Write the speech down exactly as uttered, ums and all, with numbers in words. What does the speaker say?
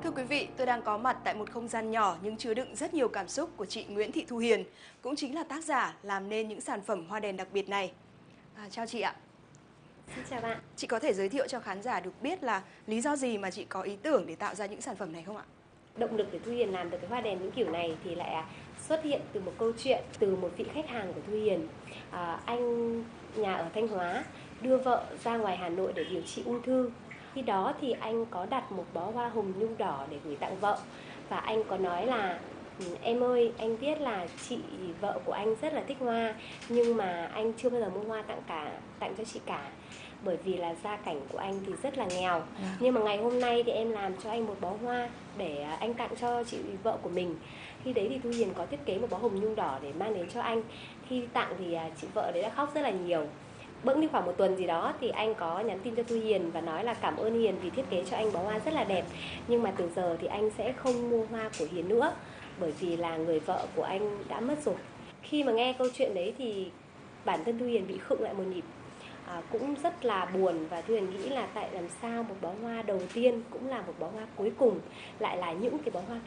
Thưa quý vị, tôi đang có mặt tại một không gian nhỏ nhưng chứa đựng rất nhiều cảm xúc của chị Nguyễn Thị Thu Hiền, cũng chính là tác giả làm nên những sản phẩm hoa đèn đặc biệt này. À, chào chị ạ. Xin chào bạn. Chị có thể giới thiệu cho khán giả được biết là lý do gì mà chị có ý tưởng để tạo ra những sản phẩm này không ạ? Động lực để Thu Hiền làm được cái hoa đèn những kiểu này thì lại à, xuất hiện từ một câu chuyện từ một vị khách hàng của Thu Hiền. À, anh nhà ở Thanh Hóa đưa vợ ra ngoài Hà Nội để điều trị ung thư. Khi đó thì anh có đặt một bó hoa hồng nhung đỏ để gửi tặng vợ, và anh có nói là: "Ừ, em ơi, anh biết là chị vợ của anh rất là thích hoa, nhưng mà anh chưa bao giờ mua hoa tặng cả tặng cho chị cả, bởi vì là gia cảnh của anh thì rất là nghèo. Nhưng mà ngày hôm nay thì em làm cho anh một bó hoa để anh tặng cho chị vợ của mình." Khi đấy thì Thu Hiền có thiết kế một bó hồng nhung đỏ để mang đến cho anh. Khi tặng thì chị vợ đấy đã khóc rất là nhiều. Bỗng đi khoảng một tuần gì đó thì anh có nhắn tin cho Thu Hiền và nói là cảm ơn Hiền vì thiết kế cho anh bó hoa rất là đẹp, nhưng mà từ giờ thì anh sẽ không mua hoa của Hiền nữa, bởi vì là người vợ của anh đã mất rồi. Khi mà nghe câu chuyện đấy thì bản thân Thu Hiền bị khựng lại một nhịp, à, cũng rất là buồn, và Thu Hiền nghĩ là tại làm sao một bó hoa đầu tiên cũng là một bó hoa cuối cùng lại là những cái bó hoa